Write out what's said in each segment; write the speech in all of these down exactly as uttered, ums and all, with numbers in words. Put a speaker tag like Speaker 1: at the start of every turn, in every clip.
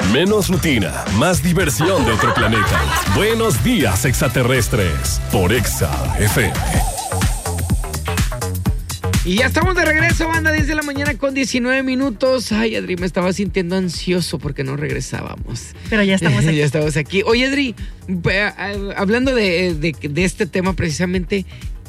Speaker 1: Menos rutina, más diversión de otro planeta. Buenos días, extraterrestres, por Exa F M.
Speaker 2: Y ya estamos de regreso, banda, diez de la mañana con diecinueve minutos. Ay, Adri, me estaba sintiendo ansioso porque no regresábamos.
Speaker 3: Pero ya estamos aquí.
Speaker 2: Ya estamos aquí. Oye, Adri, hablando de, de, de este tema precisamente,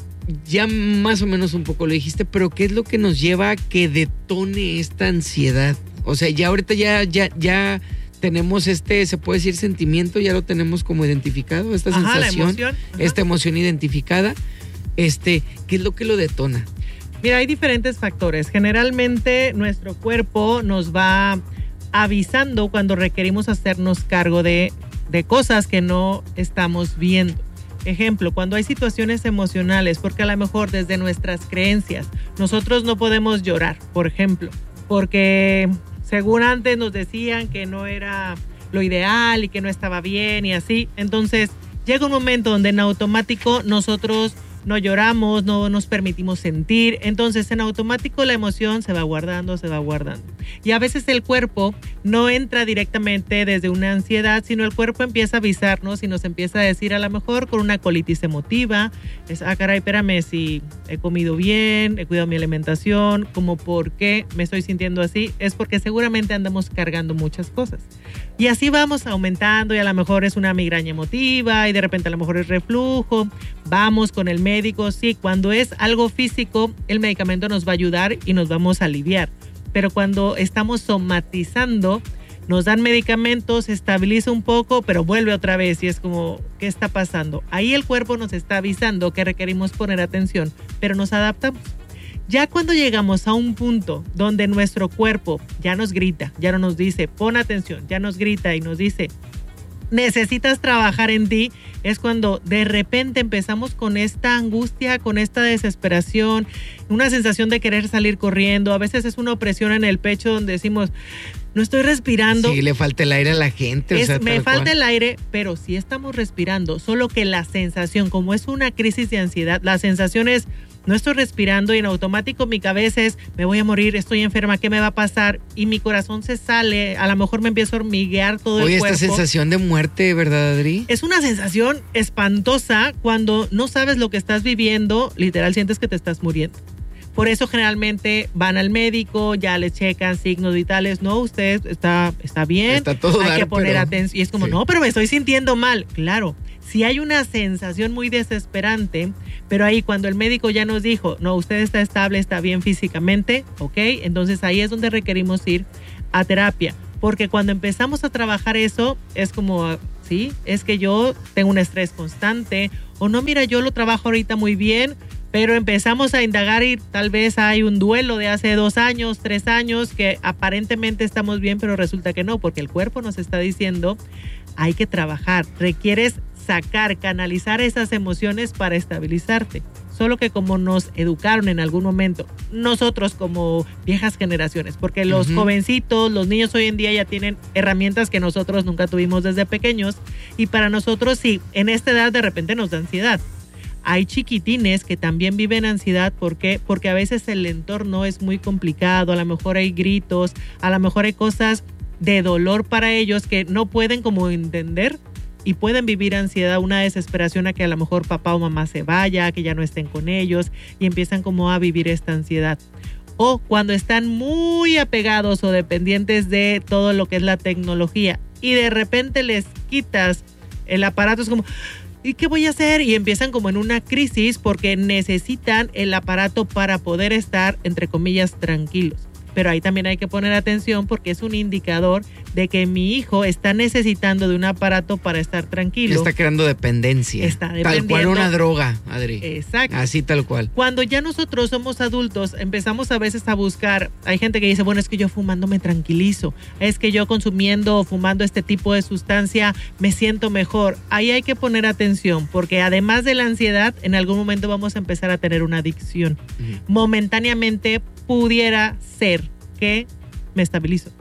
Speaker 2: ya más o menos un poco lo dijiste, pero ¿qué es lo que nos lleva a que detone esta ansiedad? O sea, ya ahorita ya, ya, ya tenemos este, se puede decir sentimiento, ya lo tenemos como identificado, esta
Speaker 3: Ajá,
Speaker 2: sensación,
Speaker 3: la emoción. Ajá.
Speaker 2: Esta emoción identificada. Este, ¿qué es lo que lo detona?
Speaker 3: Mira, hay diferentes factores. Generalmente nuestro cuerpo nos va avisando cuando requerimos hacernos cargo de, de cosas que no estamos viendo. Ejemplo, cuando hay situaciones emocionales, porque a lo mejor desde nuestras creencias nosotros no podemos llorar, por ejemplo, porque según antes nos decían que no era lo ideal y que no estaba bien y así. Entonces llega un momento donde en automático nosotros no lloramos, no nos permitimos sentir. Entonces en automático la emoción se va guardando, se va guardando. Y a veces el cuerpo no entra directamente desde una ansiedad, sino el cuerpo empieza a avisarnos y nos empieza a decir, a lo mejor con una colitis emotiva, es, ah caray, espérame, si he comido bien, he cuidado mi alimentación, como por qué me estoy sintiendo así, es porque seguramente andamos cargando muchas cosas. Y así vamos aumentando y a lo mejor es una migraña emotiva y de repente a lo mejor es reflujo. Vamos con el médico, sí, cuando es algo físico, el medicamento nos va a ayudar y nos vamos a aliviar. Pero cuando estamos somatizando, nos dan medicamentos, se estabiliza un poco, pero vuelve otra vez y es como, ¿qué está pasando? Ahí el cuerpo nos está avisando que requerimos poner atención, pero nos adaptamos. Ya cuando llegamos a un punto donde nuestro cuerpo ya nos grita, ya no nos dice, pon atención, ya nos grita y nos dice, necesitas trabajar en ti, es cuando de repente empezamos con esta angustia, con esta desesperación, una sensación de querer salir corriendo. A veces es una opresión en el pecho donde decimos, no estoy respirando.
Speaker 2: Sí, le falta el aire a la gente.
Speaker 3: Es,
Speaker 2: o sea,
Speaker 3: me falta
Speaker 2: cual.
Speaker 3: el aire, pero sí estamos respirando, solo que la sensación, como es una crisis de ansiedad, la sensación es, no estoy respirando y en automático mi cabeza es, me voy a morir, estoy enferma, ¿qué me va a pasar? Y mi corazón se sale, a lo mejor me empiezo a hormiguear todo
Speaker 2: Oye,
Speaker 3: el cuerpo.
Speaker 2: esta sensación de muerte, ¿verdad, Adri?
Speaker 3: Es una sensación espantosa cuando no sabes lo que estás viviendo, literal sientes que te estás muriendo. Por eso generalmente van al médico, ya le checan signos vitales, no, usted está, está bien,
Speaker 2: está todo
Speaker 3: hay
Speaker 2: dar,
Speaker 3: que poner
Speaker 2: pero...
Speaker 3: atención. Y es como, sí. No, pero me estoy sintiendo mal. Claro, si hay una sensación muy desesperante, pero ahí cuando el médico ya nos dijo, no, usted está estable, está bien físicamente, ok, entonces ahí es donde requerimos ir a terapia. Porque cuando empezamos a trabajar eso, es como, sí, es que yo tengo un estrés constante, o no, mira, yo lo trabajo ahorita muy bien, pero empezamos a indagar y tal vez hay un duelo de hace dos años, tres años, que aparentemente estamos bien, pero resulta que no, porque el cuerpo nos está diciendo, hay que trabajar, requieres sacar, canalizar esas emociones para estabilizarte. Solo que como nos educaron en algún momento, nosotros como viejas generaciones, porque los uh-huh. jovencitos, los niños hoy en día ya tienen herramientas que nosotros nunca tuvimos desde pequeños, y para nosotros sí, en esta edad de repente nos da ansiedad. Hay chiquitines que también viven ansiedad, ¿por qué? Porque a veces el entorno es muy complicado, a lo mejor hay gritos, a lo mejor hay cosas de dolor para ellos que no pueden como entender y pueden vivir ansiedad, una desesperación a que a lo mejor papá o mamá se vaya, que ya no estén con ellos y empiezan como a vivir esta ansiedad. O cuando están muy apegados o dependientes de todo lo que es la tecnología y de repente les quitas el aparato, es como... ¿y qué voy a hacer? Y empiezan como en una crisis porque necesitan el aparato para poder estar, entre comillas, tranquilos. Pero ahí también hay que poner atención porque es un indicador de que mi hijo está necesitando de un aparato para estar tranquilo.
Speaker 2: Está creando dependencia.
Speaker 3: Está dependiendo.
Speaker 2: Tal cual una droga, Adri.
Speaker 3: Exacto.
Speaker 2: Así tal cual.
Speaker 3: Cuando ya nosotros somos adultos, empezamos a veces a buscar, hay gente que dice, bueno, es que yo fumando me tranquilizo, es que yo consumiendo o fumando este tipo de sustancia me siento mejor. Ahí hay que poner atención porque además de la ansiedad, en algún momento vamos a empezar a tener una adicción. Uh-huh. Momentáneamente pudiera ser que me estabilizo.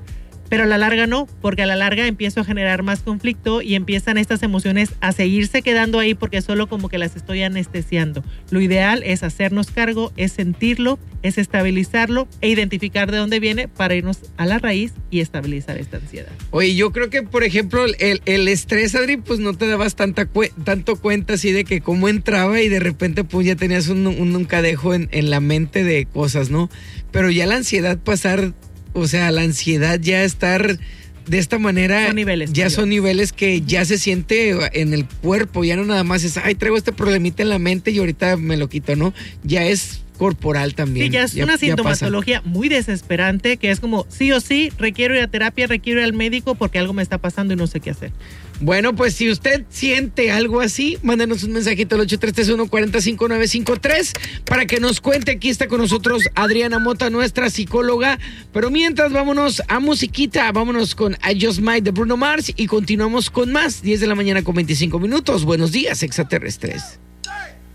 Speaker 3: pero a la larga no, porque a la larga empiezo a generar más conflicto y empiezan estas emociones a seguirse quedando ahí porque solo como que las estoy anestesiando. Lo ideal es hacernos cargo, es sentirlo, es estabilizarlo e identificar de dónde viene para irnos a la raíz y estabilizar esta ansiedad.
Speaker 2: Oye, yo creo que, por ejemplo, el, el estrés, Adri, pues no te dabas tanta cu- tanto cuenta así de que cómo entraba y de repente pues ya tenías un, un, un cadejo en, en la mente de cosas, ¿no? Pero ya la ansiedad pasar, o sea, la ansiedad ya estar de esta manera,
Speaker 3: son niveles,
Speaker 2: ya
Speaker 3: mayores.
Speaker 2: son niveles que ya se siente en el cuerpo, ya no nada más es, ay, traigo este problemita en la mente y ahorita me lo quito, ¿no? Ya es corporal también.
Speaker 3: Sí, ya es
Speaker 2: ya,
Speaker 3: una
Speaker 2: ya
Speaker 3: sintomatología muy desesperante que es como sí o sí, requiero ir a terapia, requiero ir al médico porque algo me está pasando y no sé qué hacer.
Speaker 2: Bueno, pues si usted siente algo así, mándenos un mensajito al ocho tres tres uno, cuatro cinco nueve cinco tres para que nos cuente. Aquí está con nosotros Adriana Mota, nuestra psicóloga. Pero mientras, vámonos a musiquita. Vámonos con I Just Might de Bruno Mars y continuamos con más. diez de la mañana con veinticinco minutos. Buenos días, extraterrestres.